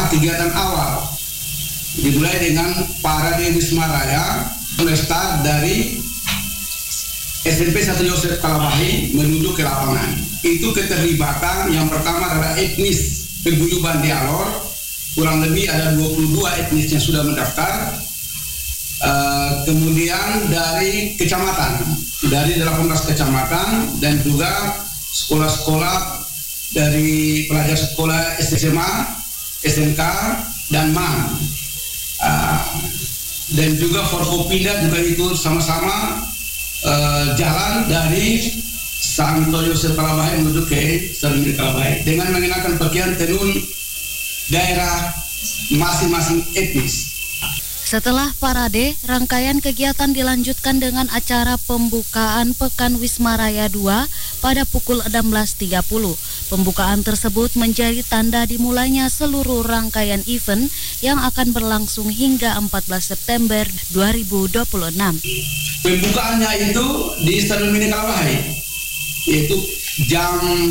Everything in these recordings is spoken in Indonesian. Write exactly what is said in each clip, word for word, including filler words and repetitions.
adalah kegiatan awal. Dimulai dengan parade Wisma Raya, mulai start dari S M P satu Yosef Kalabahi menuju ke lapangan. Itu keterlibatan yang pertama adalah etnis Paguyuban di Alor, kurang lebih ada dua puluh dua etnis yang sudah mendaftar. Uh, kemudian dari kecamatan, dari delapan belas kecamatan dan juga sekolah-sekolah dari pelajar sekolah S M A, S M K dan M A N. Uh, dan juga Forkopinda juga ikut sama-sama uh, jalan dari Santo Yosef Kalabahi menuju ke Stadion Kalabahi dengan mengenakan pakaian tenun daerah masing-masing etnis. Setelah parade, rangkaian kegiatan dilanjutkan dengan acara pembukaan Pekan Wisma Raya dua pada pukul enam belas tiga puluh. Pembukaan tersebut menjadi tanda dimulainya seluruh rangkaian event yang akan berlangsung hingga empat belas September dua ribu dua puluh enam. Pembukaannya itu di Stadion Mini Kalabahi, yaitu jam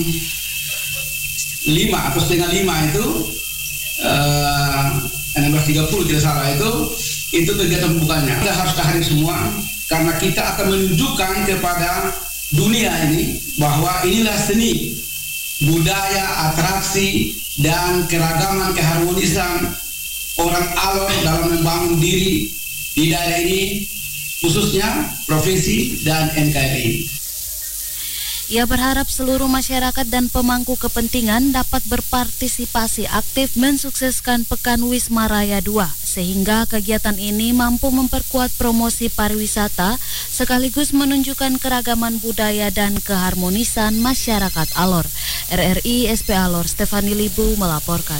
lima atau setengah lima itu, uh, enam belas tiga puluh tidak salah itu, itu kegiatan pembukanya. Kita harus hadir semua karena kita akan menunjukkan kepada dunia ini bahwa inilah seni, budaya, atraksi, dan keragaman keharmonisan orang Alor dalam membangun diri di daerah ini, khususnya provinsi dan N K R I. Ia berharap seluruh masyarakat dan pemangku kepentingan dapat berpartisipasi aktif mensukseskan Pekan Wisma Raya dua, sehingga kegiatan ini mampu memperkuat promosi pariwisata sekaligus menunjukkan keragaman budaya dan keharmonisan masyarakat Alor. R R I S P Alor Stefani Libu melaporkan.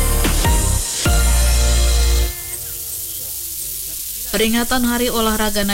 Peringatan Hari Olahraga